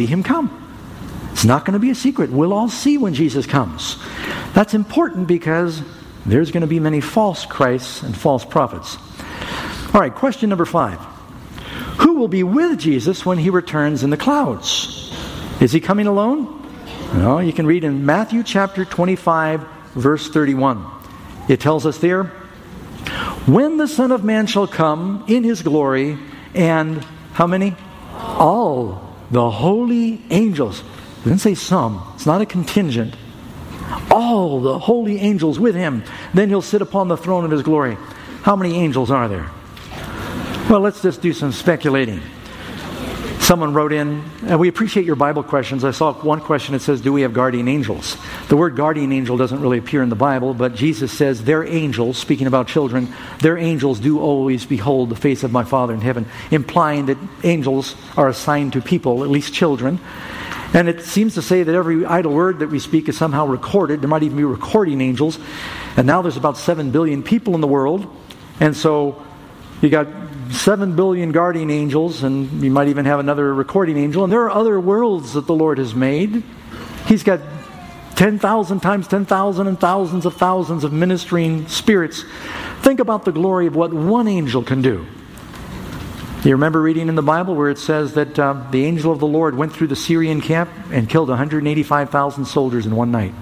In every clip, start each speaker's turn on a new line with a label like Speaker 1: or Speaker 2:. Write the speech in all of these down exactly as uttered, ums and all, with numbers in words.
Speaker 1: see him come. It's not going to be a secret. We'll all see when Jesus comes. That's important because there's going to be many false Christs and false prophets. All right, question number five. Who will be with Jesus when he returns in the clouds? Is he coming alone? No, you can read in Matthew chapter twenty-five, verse thirty-one. It tells us there, when the Son of Man shall come in his glory, and how many? All the holy angels. It doesn't say some. It's not a contingent. All the holy angels with him. Then he'll sit upon the throne of his glory. How many angels are there? Well, let's just do some speculating. Someone wrote in, and we appreciate your Bible questions. I saw one question that says, do we have guardian angels? The word guardian angel doesn't really appear in the Bible, but Jesus says their angels, speaking about children, their angels do always behold the face of my Father in heaven, implying that angels are assigned to people, at least children. And it seems to say that every idle word that we speak is somehow recorded. There might even be recording angels. And now there's about seven billion people in the world. And so you got seven billion guardian angels, and you might even have another recording angel. And there are other worlds that the Lord has made. He's got ten thousand times ten thousand and thousands of thousands of ministering spirits. Think about the glory of what one angel can do. You remember reading in the Bible where it says that uh, the angel of the Lord went through the Syrian camp and killed one hundred eighty-five thousand soldiers in one night.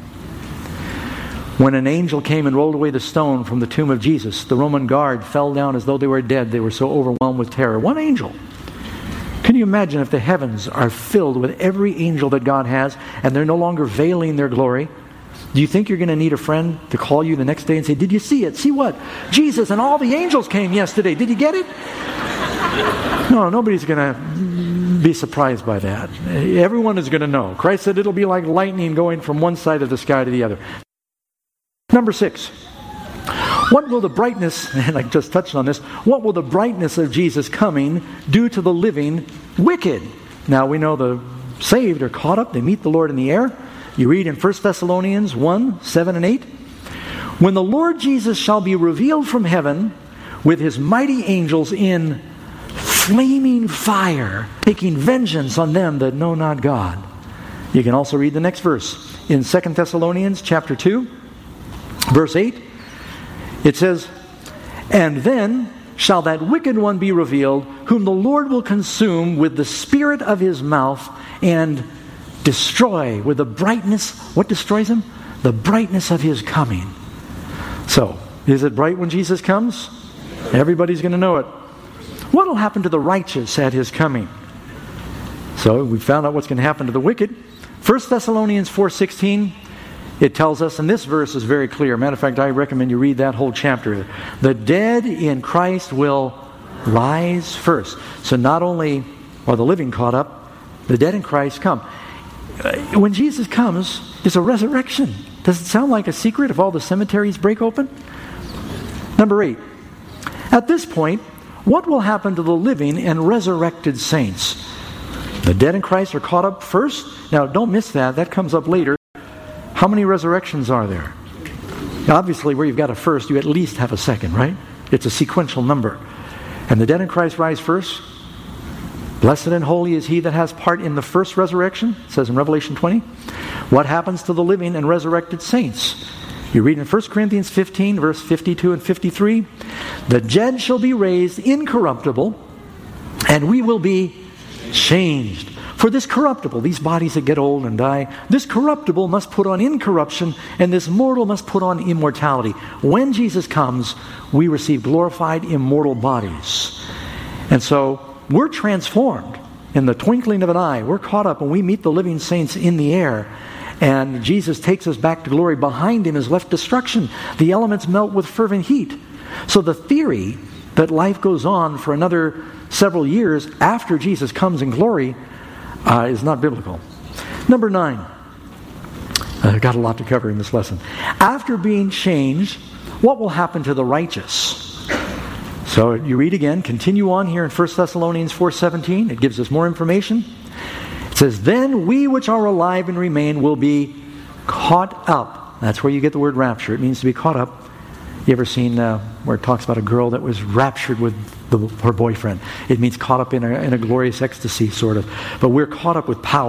Speaker 1: When an angel came and rolled away the stone from the tomb of Jesus, the Roman guard fell down as though they were dead. They were so overwhelmed with terror. One angel. Can you imagine if the heavens are filled with every angel that God has and they're no longer veiling their glory? Do you think you're going to need a friend to call you the next day and say, did you see it? See what? Jesus and all the angels came yesterday. Did you get it? No, nobody's going to be surprised by that. Everyone is going to know. Christ said it'll be like lightning going from one side of the sky to the other. Number six. What will the brightness, and I just touched on this, what will the brightness of Jesus coming do to the living wicked? Now we know the saved are caught up. They meet the Lord in the air. You read in First Thessalonians one, seven and eight. When the Lord Jesus shall be revealed from heaven with his mighty angels in flaming fire, taking vengeance on them that know not God. You can also read the next verse. In Second Thessalonians chapter two, verse eight, it says, and then shall that wicked one be revealed, whom the Lord will consume with the spirit of his mouth and destroy with the brightness. What destroys him? The brightness of his coming. So, is it bright when Jesus comes? Everybody's going to know it. What will happen to the righteous at his coming? So, we found out what's going to happen to the wicked. First Thessalonians four sixteen, it tells us, and this verse is very clear. Matter of fact, I recommend you read that whole chapter. The dead in Christ will rise first. So not only are the living caught up, the dead in Christ come. When Jesus comes, there's a resurrection. Does it sound like a secret if all the cemeteries break open? Number eight. At this point, what will happen to the living and resurrected saints? The dead in Christ are caught up first. Now, don't miss that. That comes up later. How many resurrections are there? Obviously, where you've got a first, you at least have a second, right? It's a sequential number. And the dead in Christ rise first. Blessed and holy is he that has part in the first resurrection, it says in Revelation twenty. What happens to the living and resurrected saints? You read in First Corinthians fifteen, verse fifty-two and fifty-three. The dead shall be raised incorruptible, and we will be changed. For this corruptible, these bodies that get old and die, this corruptible must put on incorruption, and this mortal must put on immortality. When Jesus comes, we receive glorified immortal bodies. And so, we're transformed in the twinkling of an eye. We're caught up and we meet the living saints in the air. And Jesus takes us back to glory. Behind him is left destruction. The elements melt with fervent heat. So the theory that life goes on for another several years after Jesus comes in glory uh, is not biblical. Number nine. I've got a lot to cover in this lesson. After being changed, what will happen to the righteous? So you read again, continue on here in First Thessalonians four seventeen. It gives us more information. It says, then we which are alive and remain will be caught up. That's where you get the word rapture. It means to be caught up. You ever seen uh, where it talks about a girl that was raptured with the, her boyfriend? It means caught up in a, in a glorious ecstasy, sort of. But we're caught up with power.